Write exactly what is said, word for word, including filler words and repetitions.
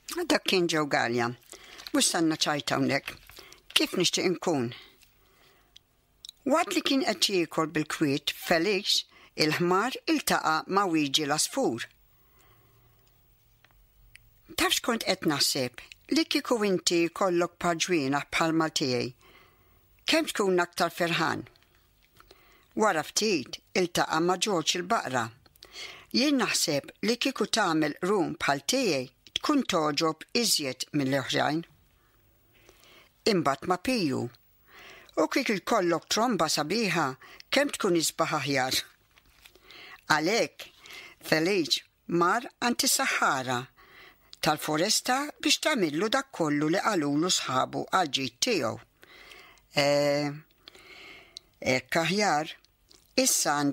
Dak kien ġew Galja. Mhux sanna ċajta hawnhekk. Kif nixtieq inkun? Waqt li kien qed jiekol bil-kwiet Felix, il-ħmar iltaqa' ma' Wieġi l-Asfur. Taf x'kont qed naħseb li kieku inti jkollok paġwienaħ bħalma tiegħi. Kemm tkun aktar ferħan? Wara ftit iltaqa' ma' George il-Baqra. Jien naħseb li kieku tagħmel rum bħal tiegħi tkun toġob iżjed mill-oħrajn. Imbagħad ma' Piju. U kieku jkollok tromba sabiħa kemm tkun isbaħ aħjar. Għalhekk Felix mar għand is-Sahara tal-foresta biex tagħmillu dak kollu li qalulu sħabu għall-ġid tiegħu. Eh, hekk aħjar, issa